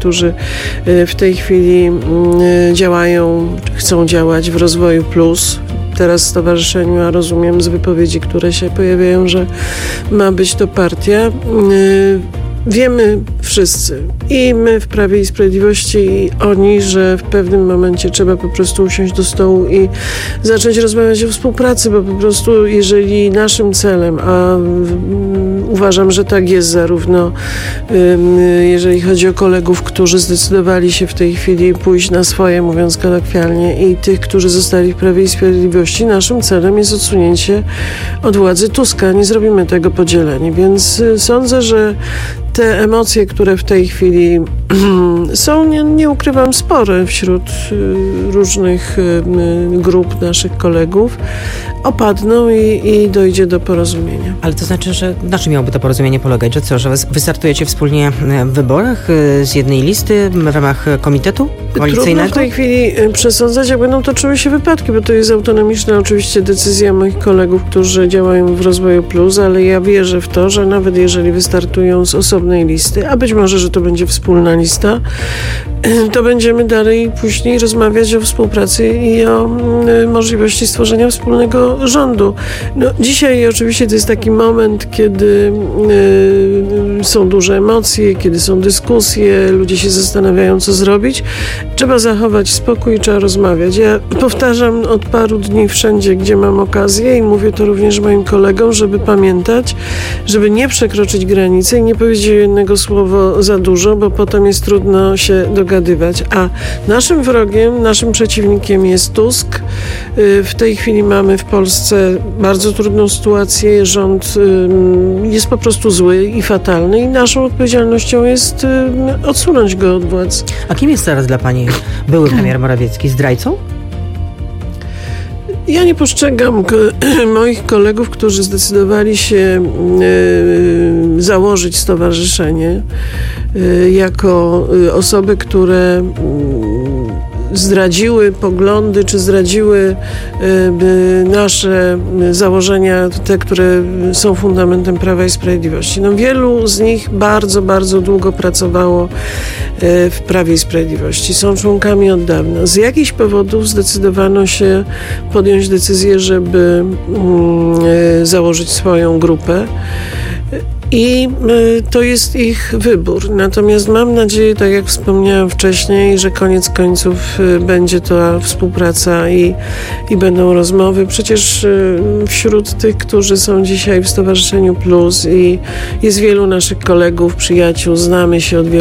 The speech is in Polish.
którzy w tej chwili działają, chcą działać w Rozwoju Plus. Teraz stowarzyszeniu, a rozumiem z wypowiedzi, które się pojawiają, że ma być to partia. Wiemy wszyscy, i my w Prawie i Sprawiedliwości, i oni, że w pewnym momencie trzeba po prostu usiąść do stołu i zacząć rozmawiać o współpracy, bo po prostu jeżeli naszym celem, a uważam, że tak jest zarówno jeżeli chodzi o kolegów, którzy zdecydowali się w tej chwili pójść na swoje, mówiąc kolokwialnie, i tych, którzy zostali w Prawie i Sprawiedliwości, naszym celem jest odsunięcie od władzy Tuska. Nie zrobimy tego podzieleni, więc sądzę, że te emocje, które w tej chwili są, nie ukrywam, spore wśród różnych grup naszych kolegów, opadną i dojdzie do porozumienia. Ale to znaczy, że na czym miałoby to porozumienie polegać? Że co, że wystartujecie wspólnie w wyborach z jednej listy w ramach komitetu koalicyjnego? Trudno w tej chwili przesądzać, jak będą toczyły się wypadki, bo to jest autonomiczna oczywiście decyzja moich kolegów, którzy działają w Rozwoju Plus, ale ja wierzę w to, że nawet jeżeli wystartują z osobnej listy, a być może, że to będzie wspólna lista, to będziemy dalej później rozmawiać o współpracy i o możliwości stworzenia wspólnego rządu. No, dzisiaj oczywiście to jest taki moment, kiedy są duże emocje, kiedy są dyskusje, ludzie się zastanawiają, co zrobić. Trzeba zachować spokój, trzeba rozmawiać. Ja powtarzam od paru dni wszędzie, gdzie mam okazję, i mówię to również moim kolegom, żeby pamiętać, żeby nie przekroczyć granicy i nie powiedzieć jednego słowa za dużo, bo potem jest trudno się dogadywać. A naszym wrogiem, naszym przeciwnikiem jest Tusk. W tej chwili mamy w Polsce bardzo trudną sytuację. Rząd jest po prostu zły i fatalny i naszą odpowiedzialnością jest odsunąć go od władzy. A kim jest teraz dla pani były premier Morawiecki? Zdrajcą? Ja nie postrzegam moich kolegów, którzy zdecydowali się założyć stowarzyszenie, jako osoby, które zdradziły poglądy, czy zdradziły nasze założenia, te, które są fundamentem Prawa i Sprawiedliwości. No, wielu z nich bardzo, bardzo długo pracowało w Prawie i Sprawiedliwości. Są członkami od dawna. Z jakichś powodów zdecydowano się podjąć decyzję, żeby założyć swoją grupę. I to jest ich wybór. Natomiast mam nadzieję, tak jak wspomniałam wcześniej, że koniec końców będzie to współpraca i będą rozmowy. Przecież wśród tych, którzy są dzisiaj w Stowarzyszeniu Plus, i jest wielu naszych kolegów, przyjaciół, znamy się od wielu